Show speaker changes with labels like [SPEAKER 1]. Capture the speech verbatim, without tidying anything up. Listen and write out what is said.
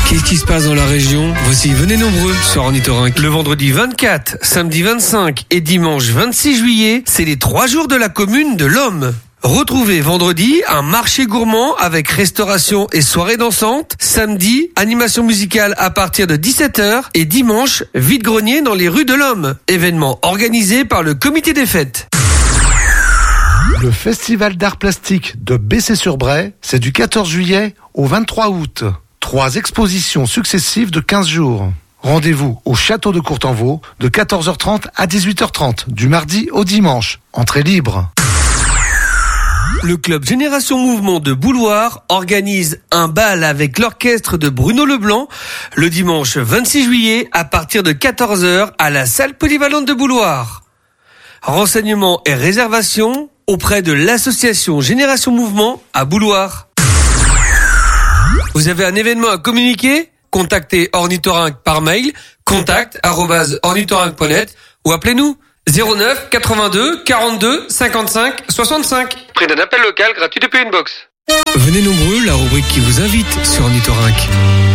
[SPEAKER 1] Qu'est-ce qui se passe dans la région? Voici Venez nombreux sur Ornithorynque. Le vendredi vingt-quatre, samedi vingt-cinq et dimanche vingt-six juillet, c'est les trois jours de la commune de l'Homme. Retrouvez vendredi un marché gourmand avec restauration et soirée dansante. Samedi, animation musicale à partir de dix-sept heures. Et dimanche, vide-grenier dans les rues de l'Homme. Événement organisé par le comité des fêtes.
[SPEAKER 2] Le Festival d'art plastique de Bessay-sur-Bray, c'est du quatorze juillet au vingt-trois août. Trois expositions successives de quinze jours. Rendez-vous au Château de Courtenvaux de quatorze heures trente à dix-huit heures trente, du mardi au dimanche. Entrée libre.
[SPEAKER 1] Le club Génération Mouvement de Bouloir organise un bal avec l'orchestre de Bruno Leblanc le dimanche vingt-six juillet à partir de quatorze heures à la salle polyvalente de Bouloir. Renseignements et réservations auprès de l'association Génération Mouvement à Bouloir. Vous avez un événement à communiquer? Contactez Ornithorynque par mail contact arobase ornithorynque point net ou appelez-nous zéro neuf quatre-vingt-deux quarante-deux cinquante-cinq soixante-cinq. Prix d'un appel local gratuit depuis une box. Venez nombreux, la rubrique qui vous invite sur Ornithorynque.